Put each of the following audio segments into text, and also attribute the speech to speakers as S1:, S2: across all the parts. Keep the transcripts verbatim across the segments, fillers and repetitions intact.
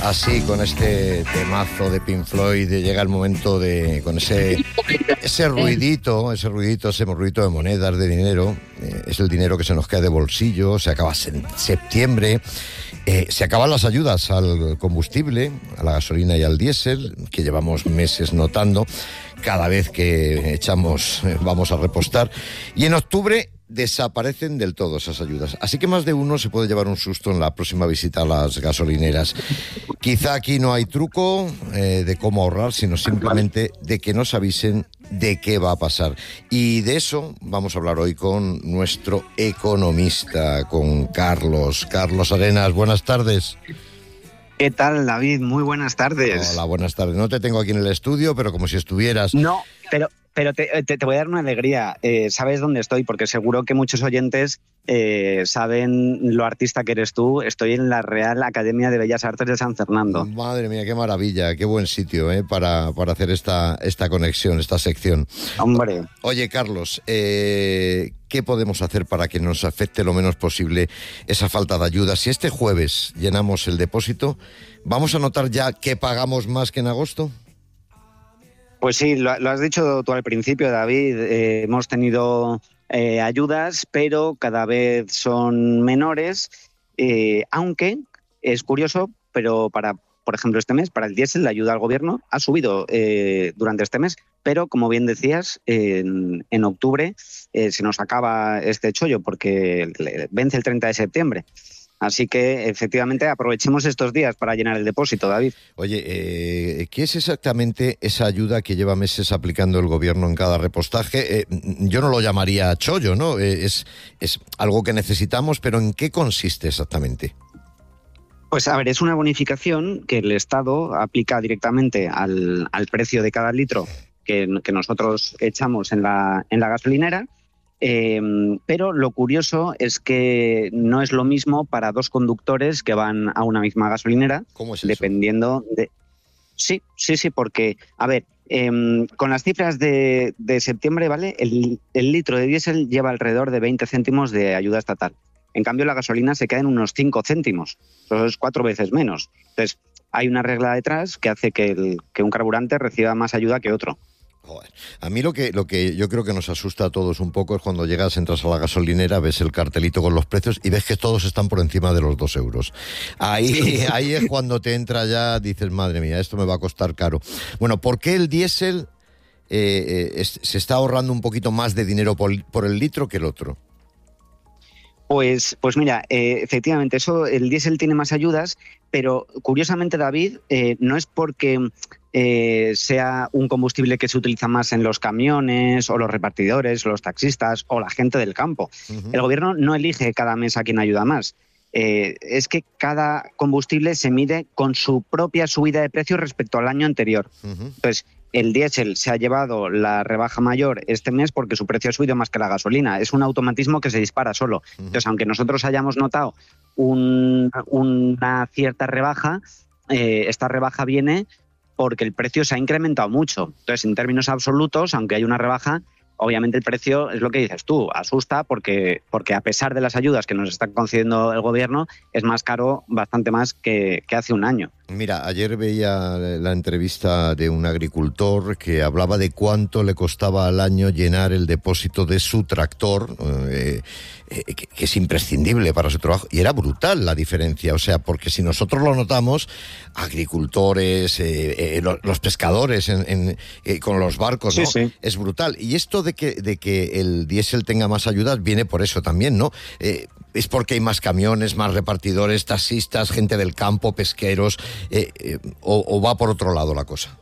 S1: Así, con este temazo de Pink Floyd, llega el momento de, con ese, ese ruidito, ese ruidito, ese ruidito de monedas, de dinero, eh, es el dinero que se nos cae de bolsillo, se acaba en septiembre, eh, se acaban las ayudas al combustible, a la gasolina y al diésel, que llevamos meses notando, cada vez que echamos, eh, vamos a repostar, y en octubre desaparecen del todo esas ayudas. Así que más de uno se puede llevar un susto en la próxima visita a las gasolineras. Quizá aquí no hay truco eh, de cómo ahorrar, sino simplemente de que nos avisen de qué va a pasar. Y de eso vamos a hablar hoy con nuestro economista, con Carlos. Carlos Arenas, buenas tardes.
S2: ¿Qué tal, David? Muy buenas tardes.
S1: Hola, buenas tardes. No te tengo aquí en el estudio, pero como si estuvieras...
S2: No, pero... Pero te, te, te voy a dar una alegría. Eh, sabes dónde estoy, porque seguro que muchos oyentes eh, saben lo artista que eres tú. Estoy en la Real Academia de Bellas Artes de San Fernando.
S1: Madre mía, qué maravilla, qué buen sitio eh, para, para hacer esta, esta conexión, esta sección.
S2: Hombre.
S1: Oye, Carlos, eh, ¿qué podemos hacer para que nos afecte lo menos posible esa falta de ayuda? Si este jueves llenamos el depósito, ¿vamos a notar ya que pagamos más que en agosto?
S2: Pues sí, lo, lo has dicho tú al principio, David. Eh, hemos tenido eh, ayudas, pero cada vez son menores, eh, aunque es curioso, pero para, por ejemplo, este mes, para el diésel, la ayuda al gobierno ha subido eh, durante este mes, pero como bien decías, en, en octubre eh, se nos acaba este chollo porque vence el treinta de septiembre. Así que, efectivamente, aprovechemos estos días para llenar el depósito, David.
S1: Oye, eh, ¿qué es exactamente esa ayuda que lleva meses aplicando el gobierno en cada repostaje? Eh, yo no lo llamaría chollo, ¿no? Eh, es, es algo que necesitamos, pero ¿en qué consiste exactamente?
S2: Pues, a ver, es una bonificación que el Estado aplica directamente al, al precio de cada litro que, que nosotros echamos en la, en la gasolinera. Eh, pero lo curioso es que no es lo mismo para dos conductores que van a una misma gasolinera.
S1: ¿Cómo es eso?
S2: Dependiendo de... Sí, sí, sí, porque, a ver, eh, con las cifras de, de septiembre, ¿vale? El, el litro de diésel lleva alrededor de veinte céntimos de ayuda estatal. En cambio, la gasolina se queda en unos cinco céntimos. Eso es cuatro veces menos. Entonces, hay una regla detrás que hace que, el, que un carburante reciba más ayuda que otro.
S1: Joder. A mí lo que lo que yo creo que nos asusta a todos un poco es cuando llegas, entras a la gasolinera, ves el cartelito con los precios y ves que todos están por encima de los dos euros. Ahí, ahí es cuando te entra ya, dices, madre mía, esto me va a costar caro. Bueno, ¿por qué el diésel eh, eh, es, se está ahorrando un poquito más de dinero por, por el litro que el otro?
S2: Pues, pues mira, eh, efectivamente, eso, el diésel tiene más ayudas, pero curiosamente, David, eh, no es porque eh, sea un combustible que se utiliza más en los camiones o los repartidores, los taxistas o la gente del campo. Uh-huh. El gobierno no elige cada mes a quién ayuda más. Eh, es que cada combustible se mide con su propia subida de precio respecto al año anterior. Uh-huh. Entonces, el diésel se ha llevado la rebaja mayor este mes porque su precio ha subido más que la gasolina. Es un automatismo que se dispara solo. Uh-huh. Entonces, aunque nosotros hayamos notado un, una cierta rebaja, eh, esta rebaja viene porque el precio se ha incrementado mucho. Entonces, en términos absolutos, aunque hay una rebaja, obviamente el precio, es lo que dices tú, asusta porque, porque a pesar de las ayudas que nos está concediendo el gobierno, es más caro, bastante más que, que hace un año.
S1: Mira, ayer veía la entrevista de un agricultor que hablaba de cuánto le costaba al año llenar el depósito de su tractor, eh, eh, que, que es imprescindible para su trabajo, y era brutal la diferencia, o sea, porque si nosotros lo notamos, agricultores, eh, eh, los, los pescadores en, en, eh, con los barcos, ¿no?
S2: Sí, sí.
S1: Es brutal. Y esto de que, de que el diésel tenga más ayudas viene por eso también, ¿no? Eh, es porque hay más camiones, más repartidores, taxistas, gente del campo, pesqueros, eh, eh, o, o va por otro lado la cosa.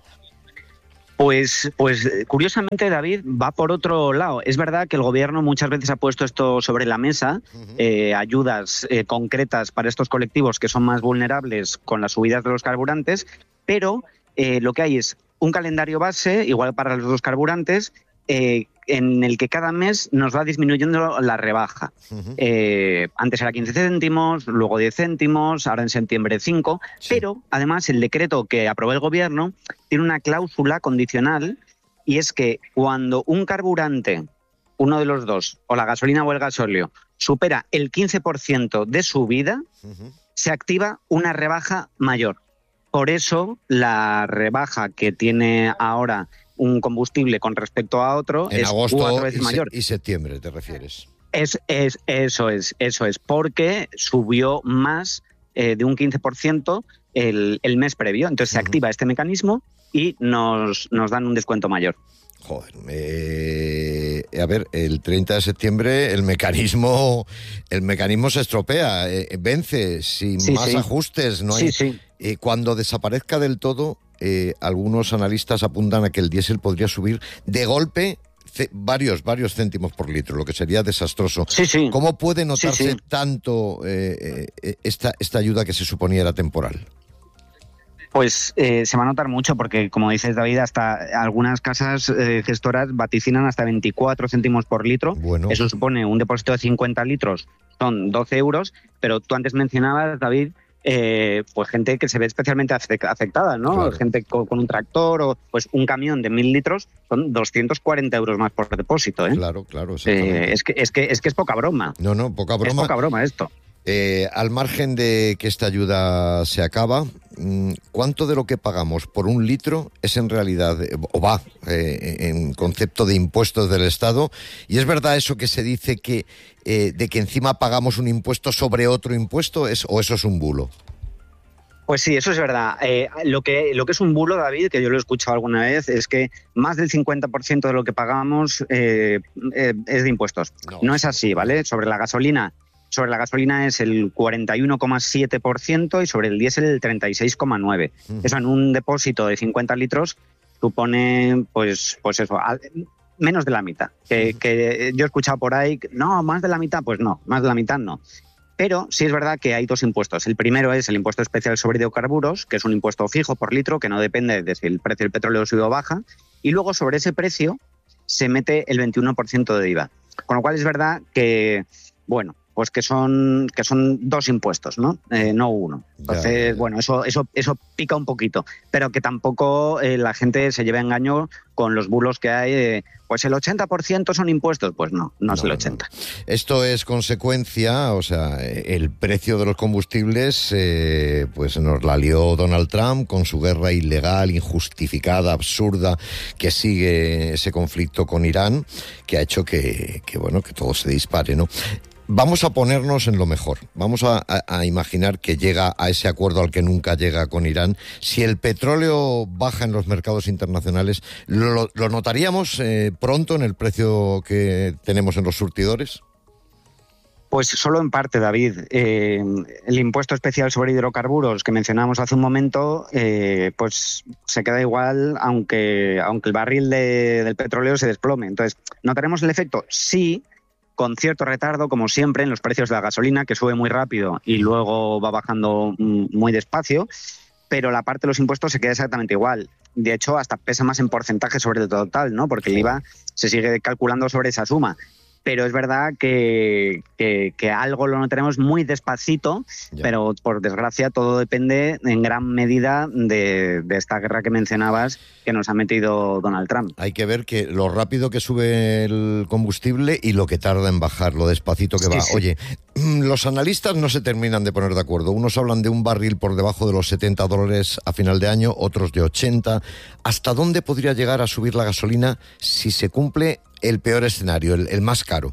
S2: Pues, pues curiosamente, David, va por otro lado. Es verdad que el gobierno muchas veces ha puesto esto sobre la mesa, uh-huh. eh, ayudas eh, concretas para estos colectivos que son más vulnerables con las subidas de los carburantes, pero eh, lo que hay es un calendario base, igual para los dos carburantes, eh, en el que cada mes nos va disminuyendo la rebaja. Uh-huh. Eh, antes era quince céntimos, luego diez céntimos, ahora en septiembre cinco, sí. Pero además el decreto que aprobó el gobierno tiene una cláusula condicional y es que cuando un carburante, uno de los dos, o la gasolina o el gasóleo, supera el quince por ciento de su vida, uh-huh. se activa una rebaja mayor. Por eso la rebaja que tiene ahora un combustible con respecto a otro
S1: en
S2: es
S1: agosto
S2: cuatro veces
S1: y
S2: mayor.
S1: Y septiembre, ¿te refieres?
S2: Es, es, eso es, eso es, porque subió más eh, de un quince por ciento el, el mes previo. Entonces uh-huh. se activa este mecanismo y nos, nos dan un descuento mayor.
S1: Joder, eh, a ver, el treinta de septiembre el mecanismo el mecanismo se estropea, eh, vence sin
S2: sí,
S1: más
S2: sí.
S1: ajustes. No hay,
S2: sí, sí.
S1: Eh, cuando desaparezca del todo, eh, algunos analistas apuntan a que el diésel podría subir de golpe ce- varios, varios céntimos por litro, lo que sería desastroso.
S2: Sí, sí.
S1: ¿Cómo puede notarse
S2: sí, sí.
S1: tanto eh, eh, esta, esta ayuda que se suponía era temporal?
S2: Pues eh, se va a notar mucho porque, como dices, David, hasta algunas casas eh, gestoras vaticinan hasta veinticuatro céntimos por litro.
S1: Bueno.
S2: Eso supone un depósito de cincuenta litros, son doce euros, pero tú antes mencionabas, David, eh, pues gente que se ve especialmente afectada, ¿no?
S1: Claro.
S2: Gente con, con un tractor o pues un camión de mil litros son doscientos cuarenta euros más por depósito, ¿eh?
S1: Claro, claro.
S2: Eh, es, que, es, que, es que es poca broma.
S1: No, no, poca broma.
S2: Es poca broma esto.
S1: Eh, al margen de que esta ayuda se acaba, ¿cuánto de lo que pagamos por un litro es en realidad, o va, eh, en concepto de impuestos del Estado? Y es verdad eso que se dice que eh, de que encima pagamos un impuesto sobre otro impuesto, ¿es, o eso es un bulo?
S2: Pues sí, eso es verdad. Eh, lo que, lo que es un bulo, David, que yo lo he escuchado alguna vez, es que más del cincuenta por ciento de lo que pagamos eh, eh, es de impuestos. No, no es así, ¿vale? Sobre la gasolina... Sobre la gasolina es el cuarenta y uno coma siete por ciento y sobre el diésel el treinta y seis coma nueve por ciento. Uh-huh. Eso en un depósito de cincuenta litros supone, pues, pues eso, menos de la mitad. Que, uh-huh. que yo he escuchado por ahí, no, más de la mitad, pues no, más de la mitad no. Pero sí es verdad que hay dos impuestos. El primero es el impuesto especial sobre hidrocarburos, que es un impuesto fijo por litro, que no depende de si el precio del petróleo sube o baja. Y luego sobre ese precio se mete el veintiuno por ciento de I V A. Con lo cual es verdad que, bueno, pues que son que son dos impuestos, ¿no? Eh, no uno. Entonces, ya, ya. bueno, eso eso eso pica un poquito, pero que tampoco eh, la gente se lleve a engaño con los bulos que hay. Eh, pues el ochenta por ciento son impuestos. Pues no, no, no es el ochenta por ciento.
S1: No. Esto es consecuencia, o sea, el precio de los combustibles, eh, pues nos la lió Donald Trump con su guerra ilegal, injustificada, absurda, que sigue ese conflicto con Irán, que ha hecho que, que bueno, que todo se dispare, ¿no? Vamos a ponernos en lo mejor. Vamos a, a, a imaginar que llega a ese acuerdo al que nunca llega con Irán. Si el petróleo baja en los mercados internacionales, ¿lo, lo notaríamos eh, pronto en el precio que tenemos en los surtidores?
S2: Pues solo en parte, David. Eh, el impuesto especial sobre hidrocarburos que mencionábamos hace un momento, eh, pues se queda igual aunque, aunque el barril de, del petróleo se desplome. Entonces, ¿notaremos el efecto? Sí, con cierto retardo, como siempre, en los precios de la gasolina, que sube muy rápido y luego va bajando muy despacio, pero la parte de los impuestos se queda exactamente igual. De hecho, hasta pesa más en porcentaje sobre el total, ¿no? Porque el I V A se sigue calculando sobre esa suma. Pero es verdad que, que, que algo lo notaremos muy despacito, ya. Pero por desgracia todo depende en gran medida de, de esta guerra que mencionabas que nos ha metido Donald Trump.
S1: Hay que ver que lo rápido que sube el combustible y lo que tarda en bajar, lo despacito que sí, va. Sí. Oye, los analistas no se terminan de poner de acuerdo. Unos hablan de un barril por debajo de los setenta dólares a final de año, otros de ochenta. ¿Hasta dónde podría llegar a subir la gasolina si se cumple el peor escenario, el, el más caro?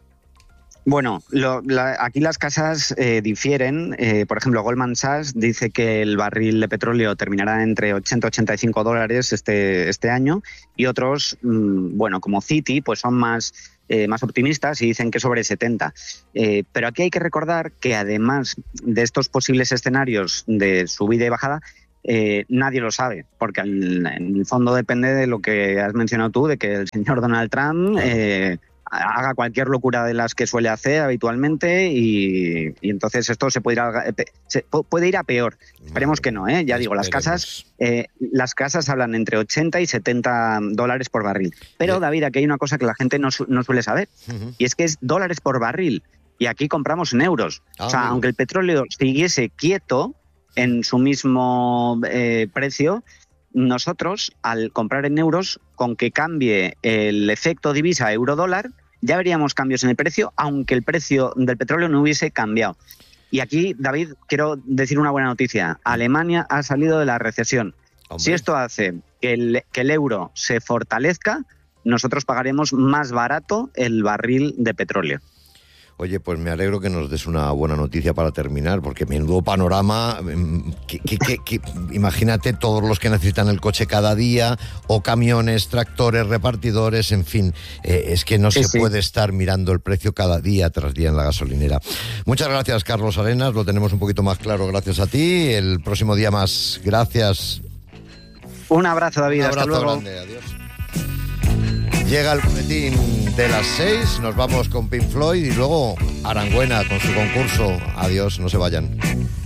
S2: Bueno, lo, la, aquí las casas eh, difieren. Eh, por ejemplo, Goldman Sachs dice que el barril de petróleo terminará entre ochenta y ochenta y cinco dólares este, este año, y otros, mmm, bueno, como Citi, pues son más, eh, más optimistas y dicen que sobre setenta. Eh, pero aquí hay que recordar que además de estos posibles escenarios de subida y bajada, Eh, nadie lo sabe, porque en, en el fondo depende de lo que has mencionado tú, de que el señor Donald Trump eh, haga cualquier locura de las que suele hacer habitualmente y, y entonces esto se puede ir a, se puede ir a peor. Esperemos que no, ¿eh? Ya digo, las casas, eh, las casas hablan entre ochenta y setenta dólares por barril. Pero, David, aquí hay una cosa que la gente no, no suele saber, uh-huh. y es que es dólares por barril, y aquí compramos en euros. Ah, o sea, aunque el petróleo siguiese quieto en su mismo eh, precio, nosotros, al comprar en euros, con que cambie el efecto divisa euro-dólar, ya veríamos cambios en el precio, aunque el precio del petróleo no hubiese cambiado. Y aquí, David, quiero decir una buena noticia. Alemania ha salido de la recesión. Hombre. Si esto hace que el, que el euro se fortalezca, nosotros pagaremos más barato el barril de petróleo.
S1: Oye, pues me alegro que nos des una buena noticia para terminar, porque menudo panorama, que, que, que, que, imagínate todos los que necesitan el coche cada día, o camiones, tractores, repartidores, en fin, eh, es que no sí, se sí. puede estar mirando el precio cada día tras día en la gasolinera. Muchas gracias, Carlos Arenas, lo tenemos un poquito más claro gracias a ti, el próximo día más, gracias.
S2: Un abrazo, David,
S1: un abrazo
S2: hasta luego.
S1: Grande, adiós. Llega el boletín de las seis, nos vamos con Pink Floyd y luego Arangüena con su concurso. Adiós, no se vayan.